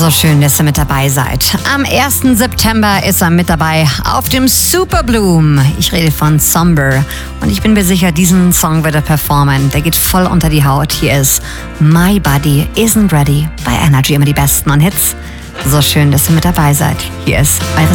So schön, dass ihr mit dabei seid. Am 1. September ist er mit dabei auf dem Superbloom. Ich rede von Somber. Und ich bin mir sicher, diesen Song wird er performen. Der geht voll unter die Haut. Hier ist My Body Isn't Ready bei Energy. Immer die besten und Hits. So schön, dass ihr mit dabei seid. Hier ist eure